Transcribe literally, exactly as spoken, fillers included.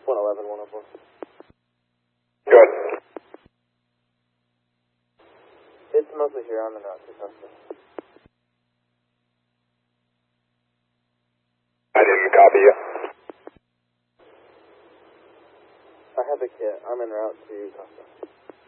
one eleven, one oh four. Good. It's mostly here. I'm in route to Custom. I didn't copy you. I have the kit. I'm en route to Custom.